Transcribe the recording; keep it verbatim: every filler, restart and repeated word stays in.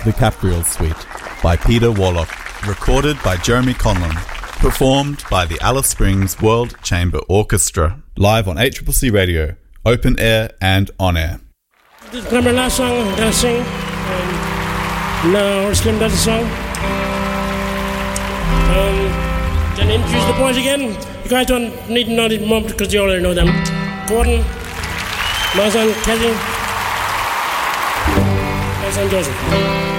The Capriel Suite by Peter Warlock. Recorded by Jeremy Conlon. Performed by the Alice Springs World Chamber Orchestra. Live on A C C C Radio. Open air and on air. This is my last song I'm going to sing. Um, now Slim does a song. Um, then introduce the boys again. You guys don't need to know these mumps because you already know them. Gordon, my son Kelly, my son Joseph.